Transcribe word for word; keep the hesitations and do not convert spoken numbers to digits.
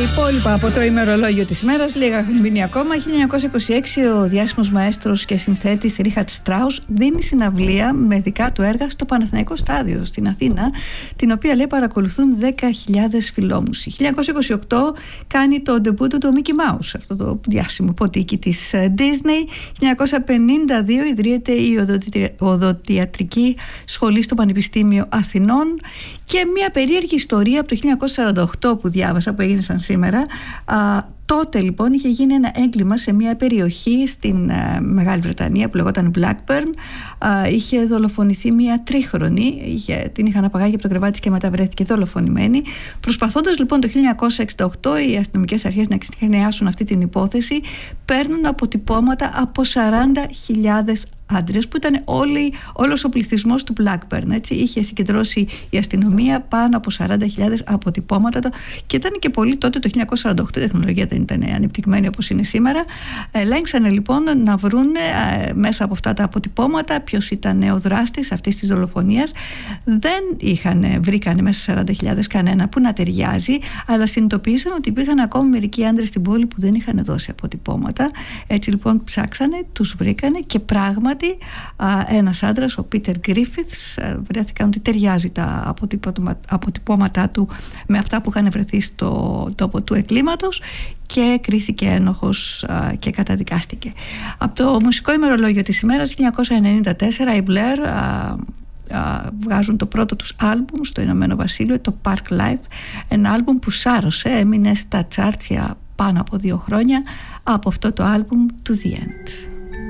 Υπόλοιπα από το ημερολόγιο της ημέρας, λίγα έχουν μείνει ακόμα. χίλια εννιακόσια είκοσι έξι ο διάσημος μαέστρος και συνθέτης Ρίχαρτ Στράους δίνει συναυλία με δικά του έργα στο Παναθηναϊκό Στάδιο στην Αθήνα, την οποία λέει παρακολουθούν δέκα χιλιάδες φιλόμουσοι. χίλια εννιακόσια είκοσι οκτώ κάνει το ντεμπού του το Mickey Mouse, αυτό το διάσημο ποντίκι της Disney. χίλια εννιακόσια πενήντα δύο ιδρύεται η Οδοντιατρική Σχολή στο Πανεπιστήμιο Αθηνών. Και μια περίεργη ιστορία από το χίλια εννιακόσια σαράντα οκτώ που διάβασα, που έγινε σαν σήμερα. Α, τότε λοιπόν είχε γίνει ένα έγκλημα σε μια περιοχή στην α, Μεγάλη Βρετανία που λεγόταν Blackburn. Α, είχε δολοφονηθεί μια τρίχρονη, είχε, την είχαν απαγάγει από το κρεβάτι της και μετά βρέθηκε δολοφονημένη. Προσπαθώντας λοιπόν το χίλια εννιακόσια εξήντα οκτώ οι αστυνομικές αρχές να εξηγιάσουν αυτή την υπόθεση, παίρνουν αποτυπώματα από σαράντα χιλιάδες άντρες που ήταν όλοι, όλος ο πληθυσμός του Blackburn, έτσι. Είχε συγκεντρώσει η αστυνομία πάνω από σαράντα χιλιάδες αποτυπώματα και ήταν και πολύ τότε, το χίλια εννιακόσια σαράντα οκτώ, η τεχνολογία δεν ήταν ανεπτυγμένη όπως είναι σήμερα. Ελέγξανε λοιπόν να βρουν μέσα από αυτά τα αποτυπώματα ποιος ήταν ο δράστης αυτής της δολοφονίας. Δεν είχαν, βρήκανε μέσα σε σαράντα χιλιάδες κανένα που να ταιριάζει, αλλά συνειδητοποίησαν ότι υπήρχαν ακόμη μερικοί άντρες στην πόλη που δεν είχαν δώσει αποτυπώματα. Έτσι λοιπόν ψάξανε, τους βρήκανε και πράγματι ένας άντρας, ο Πίτερ Γκρίφιθς, βρέθηκαν ότι ταιριάζει τα αποτυπώματά του με αυτά που είχαν βρεθεί στο τόπο του εγκλήματος και κρίθηκε ένοχος και καταδικάστηκε. Από το μουσικό ημερολόγιο της ημέρας, χίλια εννιακόσια ενενήντα τέσσερα, οι Blair βγάζουν το πρώτο τους άλμπουμ στο Ηνωμένο Βασίλειο, το Park Life, ένα άλμπουμ που σάρωσε, έμεινε στα charts για πάνω από δύο χρόνια. Από αυτό το άλμπουμ, To The End.